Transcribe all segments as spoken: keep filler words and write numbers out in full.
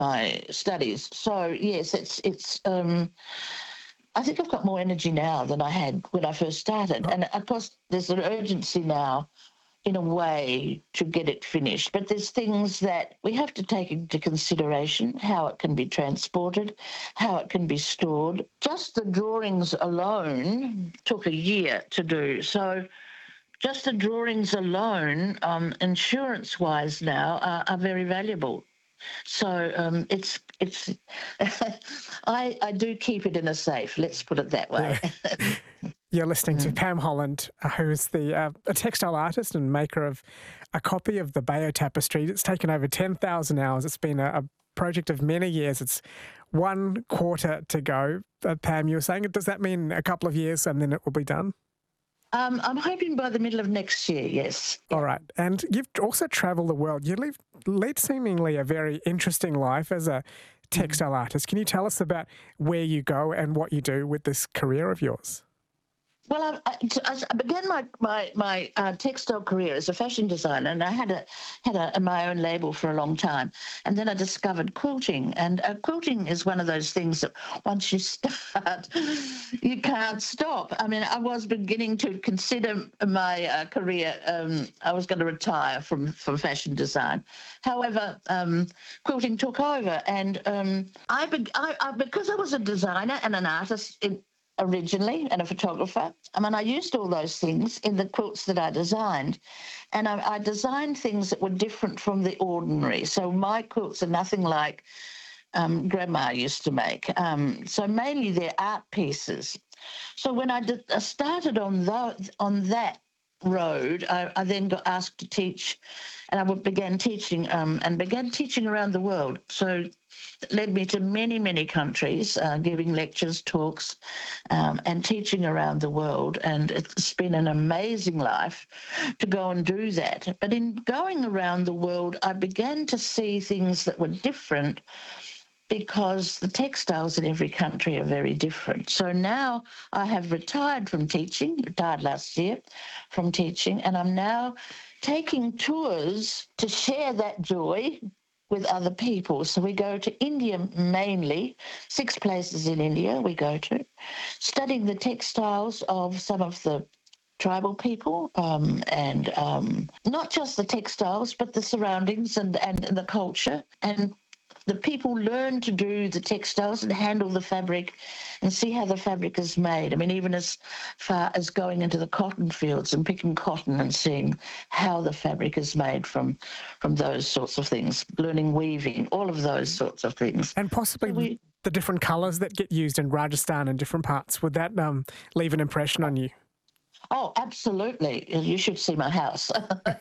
my studies. So yes, it's it's. Um, I think I've got more energy now than I had when I first started, and of course there's an urgency now in a way to get it finished. But there's things that we have to take into consideration, how it can be transported, how it can be stored. Just the drawings alone took a year to do. So just the drawings alone, um, insurance-wise now, are, are very valuable. So um, it's it's. I I do keep it in a safe. Let's put it that way. Yeah. You're listening to Pam Holland, uh, who's the uh, a textile artist and maker of a copy of the Bayeux Tapestry. It's taken over ten thousand hours. It's been a, a project of many years. It's one quarter to go. Uh, Pam, you were saying, does that mean a couple of years and then it will be done? Um, I'm hoping by the middle of next year, yes. All right. And you've also travelled the world. You lead, lead seemingly a very interesting life as a textile artist. Can you tell us about where you go and what you do with this career of yours? Well, I, I, I began my my, my uh, textile career as a fashion designer, and I had a had a, my own label for a long time. And then I discovered quilting, and uh, quilting is one of those things that once you start, you can't stop. I mean, I was beginning to consider my uh, career. Um, I was going to retire from from fashion design. However, um, quilting took over, and um, I, be, I, I because I was a designer and an artist in, originally and a photographer. I mean, I used all those things in the quilts that I designed, and I, I designed things that were different from the ordinary. So my quilts are nothing like um, Grandma used to make. Um, so mainly they're art pieces. So when I, did, I started on, the, on that road, I, I then got asked to teach, and I began teaching um, and began teaching around the world. So it led me to many, many countries, uh, giving lectures, talks, um, and teaching around the world. And it's been an amazing life to go and do that. But in going around the world, I began to see things that were different because the textiles in every country are very different. So now I have retired from teaching, retired last year from teaching, and I'm now taking tours to share that joy with other people. So we go to India mainly, six places in India we go to, studying the textiles of some of the tribal people, um, and um, not just the textiles, but the surroundings and, and the culture. And the people learn to do the textiles and handle the fabric and see how the fabric is made. I mean, even as far as going into the cotton fields and picking cotton and seeing how the fabric is made from from those sorts of things, learning weaving, all of those sorts of things. And possibly So we, the different colours that get used in Rajasthan and different parts, would that um, leave an impression on you? Oh, absolutely! You should see my house.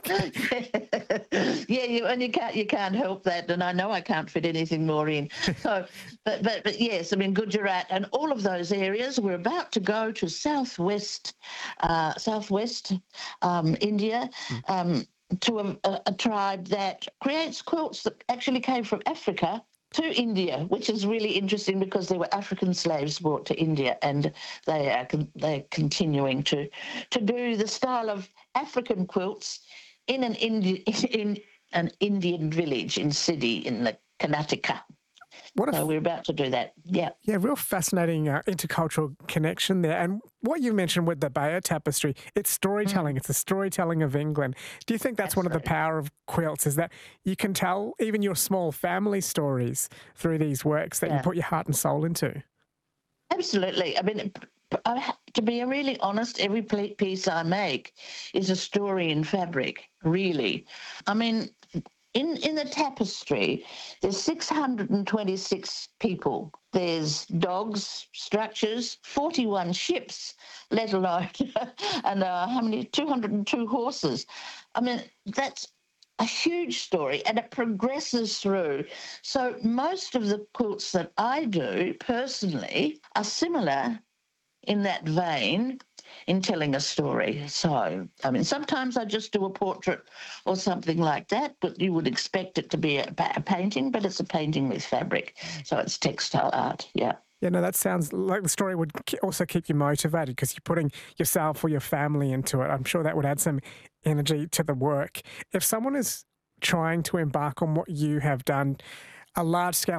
Yeah, you, and you can't you can't help that, and I know I can't fit anything more in. So, but but but yes, I mean Gujarat and all of those areas. We're about to go to southwest, uh, southwest um, India. Um, to a, a, a tribe that creates quilts that actually came from Africa to India, which is really interesting because there were African slaves brought to India, and they are they're continuing to to do the style of African quilts in an Indi- in an Indian village in Siddhi in the Karnataka. What a So we're about to do that. Yeah. Yeah, real fascinating uh, intercultural connection there. And what you mentioned with the Bayeux Tapestry, it's storytelling. Mm. It's the storytelling of England. Do you think that's Absolutely. One of the power of quilts, is that you can tell even your small family stories through these works that yeah. you put your heart and soul into? Absolutely. I mean, I, to be really honest, every piece I make is a story in fabric, really. I mean, In in the tapestry, there's six hundred twenty-six people. There's dogs, structures, forty-one ships, let alone, and uh, how many? two hundred two horses. I mean, that's a huge story, and it progresses through. So most of the quilts that I do personally are similar in that vein, in telling a story. So, I mean, sometimes I just do a portrait or something like that, but you would expect it to be a, a painting, but it's a painting with fabric. So it's textile art, yeah. Yeah, no, that sounds like the story would also keep you motivated because you're putting yourself or your family into it. I'm sure that would add some energy to the work. If someone is trying to embark on what you have done, a large scale